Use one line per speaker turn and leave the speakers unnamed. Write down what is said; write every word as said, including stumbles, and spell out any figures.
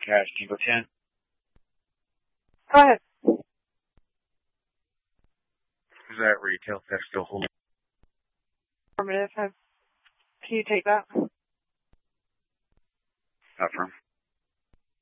Cash, Tango ten.
Go ahead.
Is that retail theft still holding?
Affirmative. Can you take that?
Affirm.